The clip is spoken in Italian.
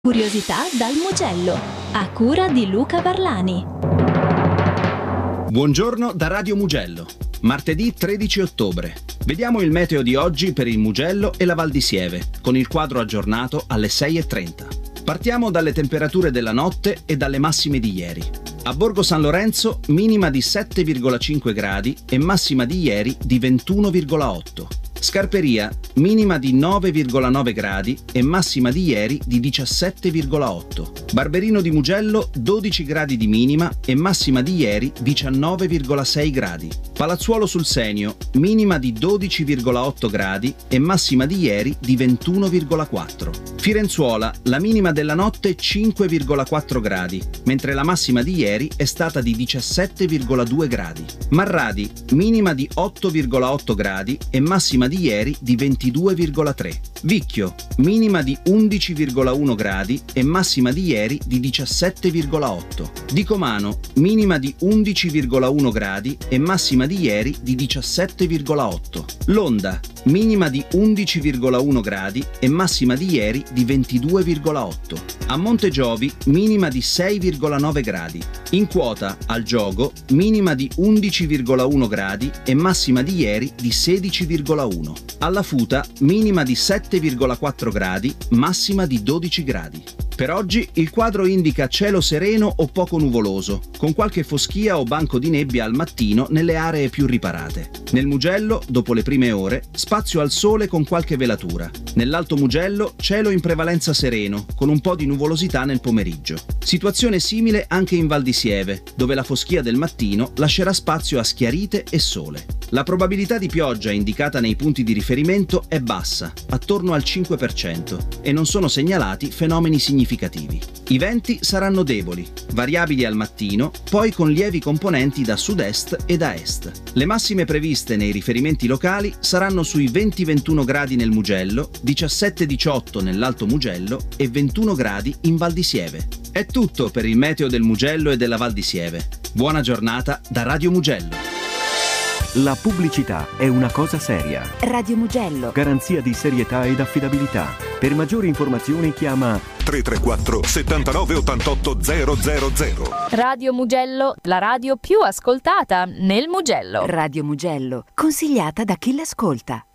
Curiosità dal Mugello, a cura di Luca Barlani. Buongiorno da Radio Mugello. Martedì 13 ottobre. Vediamo il meteo di oggi per il Mugello e la Val di Sieve, con il quadro aggiornato alle 6:30. Partiamo dalle temperature della notte e dalle massime di ieri. A Borgo San Lorenzo minima di 7,5 gradi e massima di ieri di 21,8. Scarperia minima di 9,9 gradi e massima di ieri di 17,8. Barberino di Mugello 12 gradi di minima e massima di ieri 19,6 gradi. Palazzuolo sul Senio minima di 12,8 gradi e massima di ieri di 21,4. Firenzuola la minima della notte 5,4 gradi, mentre la massima di ieri è stata di 17,2 gradi. Marradi minima di 8,8 gradi e massima di ieri di 22,3. Vicchio minima di 11,1 gradi e massima di ieri di 17,8. Dicomano minima di 11,1 gradi e massima di ieri di 17,8. Londa minima di 11,1 gradi e massima di ieri di 22,8. A Montegiovi minima di 6,9 gradi. In Quota, al Giogo, minima di 11,1 gradi e massima di ieri di 16,1. Alla Futa, minima di 7,4 gradi, massima di 12 gradi. Per oggi il quadro indica cielo sereno o poco nuvoloso, con qualche foschia o banco di nebbia al mattino nelle aree più riparate. Nel Mugello, dopo le prime ore, spazio al sole con qualche velatura. Nell'Alto Mugello, cielo in prevalenza sereno, con un po' di nuvolosità nel pomeriggio. Situazione simile anche in Val di Sieve, dove la foschia del mattino lascerà spazio a schiarite e sole. La probabilità di pioggia indicata nei punti di riferimento è bassa, attorno al 5%, e non sono segnalati fenomeni significativi. I venti saranno deboli, variabili al mattino, poi con lievi componenti da sud-est e da est. Le massime previste nei riferimenti locali saranno sui 20-21 gradi nel Mugello, 17-18 nell'Alto Mugello e 21 gradi in Val di Sieve. È tutto per il meteo del Mugello e della Val di Sieve. Buona giornata da Radio Mugello. La pubblicità è una cosa seria. Radio Mugello. Garanzia di serietà ed affidabilità. Per maggiori informazioni chiama 334 79 88 000. Radio Mugello, la radio più ascoltata nel Mugello. Radio Mugello, consigliata da chi l'ascolta.